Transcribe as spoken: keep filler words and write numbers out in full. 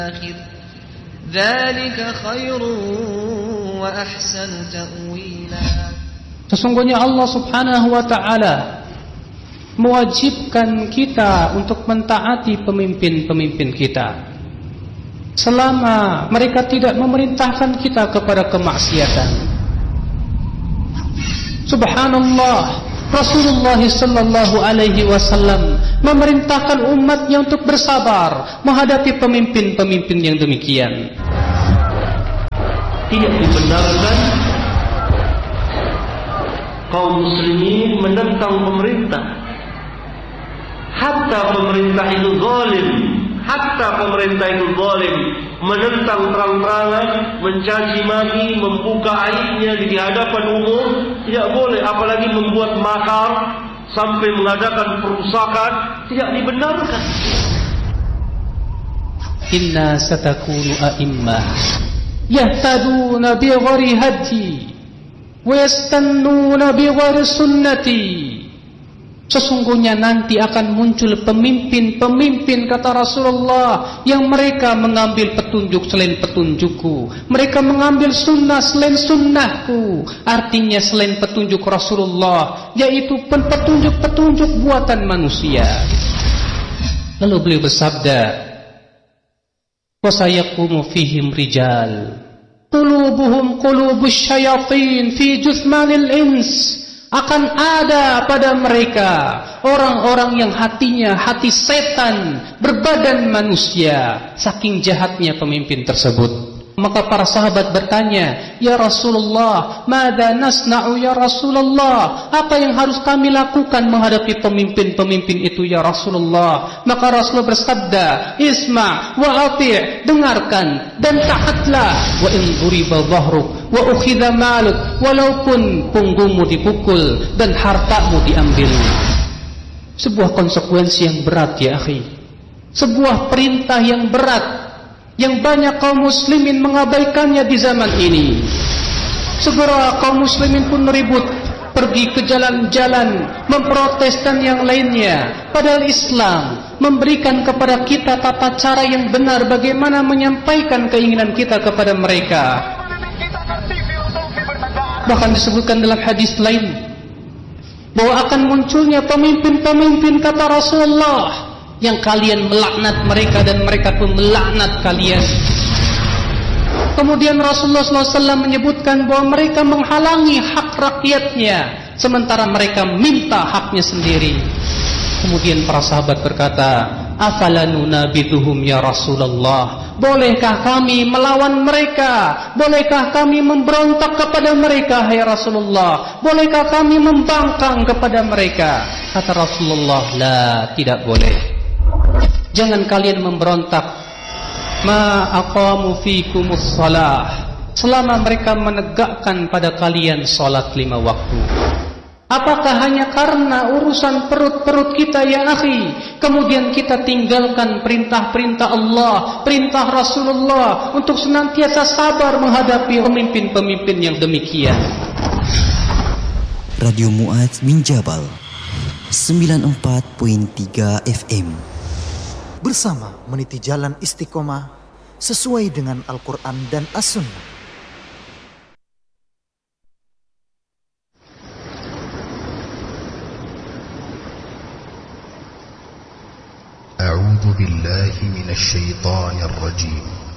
Sesungguhnya Allah Subhanahu wa ta'ala mewajibkan kita untuk mentaati pemimpin-pemimpin kita selama mereka tidak memerintahkan kita kepada kemaksiatan. Subhanallah, Rasulullah sallallahu alaihi wasallam memerintahkan umatnya untuk bersabar menghadapi pemimpin-pemimpin yang demikian. Tidak dibenarkan kaum muslimin menentang pemerintah, hatta pemerintah itu zalim, hatta pemerintah itu zalim, menentang terang-terangan, mencaci maki, membuka aibnya di hadapan umum, tidak boleh, apalagi membuat makar sampai mengadakan perusakan, tidak dibenarkan. Inna satakunu a'immah yahtaduna bi ghairi hadi wa yastannuna bi ghairi sunnati. Sesungguhnya nanti akan muncul pemimpin-pemimpin, kata Rasulullah, yang mereka mengambil petunjuk selain petunjukku, mereka mengambil sunnah selain sunnahku. Artinya selain petunjuk Rasulullah, yaitu petunjuk-petunjuk buatan manusia. Lalu beliau bersabda, wasayaqumu fihim rijal qulubuhum qulubus syayatin fi juthmanil ins. Akan ada pada mereka orang-orang yang hatinya hati setan berbadan manusia, saking jahatnya pemimpin tersebut. Maka para sahabat bertanya, ya Rasulullah, madza nasna'u ya Rasulullah? Apa yang harus kami lakukan menghadapi pemimpin-pemimpin itu ya Rasulullah? Maka Rasulullah bersabda, isma' wa ati', dengarkan dan taatlah. Wa in duriba dhahruk wa ukhidha maluk, walaupun punggungmu dipukul dan hartamu diambil. Sebuah konsekuensi yang berat ya akhi, sebuah perintah yang berat yang banyak kaum muslimin mengabaikannya di zaman ini. Segera kaum muslimin pun ribut, pergi ke jalan-jalan, memprotes dan yang lainnya. Padahal Islam memberikan kepada kita tata cara yang benar bagaimana menyampaikan keinginan kita kepada mereka. Bahkan disebutkan dalam hadis lain bahwa akan munculnya pemimpin-pemimpin, kata Rasulullah, yang kalian melaknat mereka dan mereka pun melaknat kalian. Kemudian Rasulullah shallallahu alaihi wasallam menyebutkan bahwa mereka menghalangi hak rakyatnya sementara mereka minta haknya sendiri. Kemudian para sahabat berkata, afala nunabiduhum ya Rasulullah? Bolehkah kami melawan mereka? Bolehkah kami memberontak kepada mereka, hai Rasulullah? Bolehkah kami membangkang kepada mereka? Kata Rasulullah, la, tidak boleh. Jangan kalian memberontak ma aqamu fikumus shalah, selama mereka menegakkan pada kalian salat lima waktu. Apakah hanya karena urusan perut-perut kita ya akhi, kemudian kita tinggalkan perintah-perintah Allah, perintah Rasulullah untuk senantiasa sabar menghadapi pemimpin-pemimpin yang demikian? Radio Mu'adz bin Jabal sembilan puluh empat koma tiga F M, bersama meniti jalan istiqomah sesuai dengan Al-Quran dan As-Sunnah. A'udzu billahi minasy syaithanir rajim.